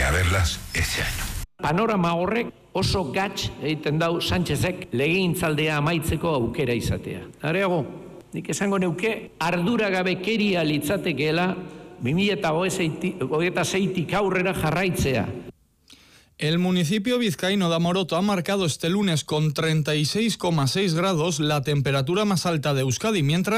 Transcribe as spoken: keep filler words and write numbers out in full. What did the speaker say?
a verlas este año. Panorama horrek oso gatz egiten dau Sánchezek legegintzaldea amaitzeko aukera izatea. Areago, nik esango neuke arduragabekeria litzatekeela bi mila hogeita seitik aurrera jarraitzea. El municipio vizcaíno de Amoroto ha marcado este lunes con treinta y seis coma seis grados la temperatura más alta de Euskadi, mientras